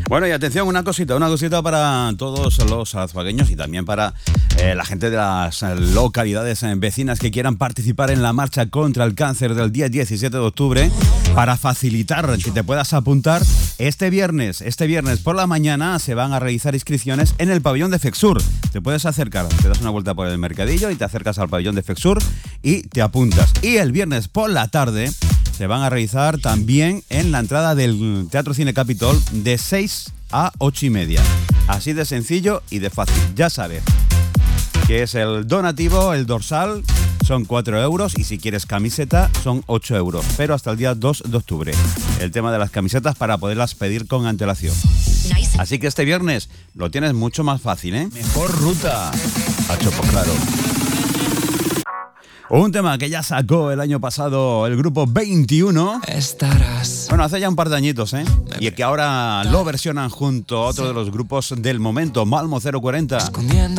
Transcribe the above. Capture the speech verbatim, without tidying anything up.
Bueno, y atención, una cosita, una cosita para todos los azuagueños y también para eh, la gente de las localidades eh, vecinas que quieran participar en la marcha contra el cáncer del día diecisiete de octubre. Para facilitar que te puedas apuntar, este viernes, este viernes por la mañana se van a realizar inscripciones en el pabellón de Fexur. Te puedes acercar, te das una vuelta por el mercadillo y te acercas al pabellón de Fexur y te apuntas. Y el viernes por la tarde se van a realizar también en la entrada del Teatro Cine Capitol de seis a ocho y media. Así de sencillo y de fácil. Ya sabes que es el donativo, el dorsal, son cuatro euros y si quieres camiseta son ocho euros, pero hasta el día dos de octubre. El tema de las camisetas para poderlas pedir con antelación. Así que este viernes lo tienes mucho más fácil, ¿eh? Mejor ruta. A Chopo Claro. Un tema que ya sacó el año pasado el grupo veintiuno. Estarás. Bueno, hace ya un par de añitos, ¿eh? Y que ahora lo versionan junto a otro de los grupos del momento, Malmo cero cuarenta. Escondiendo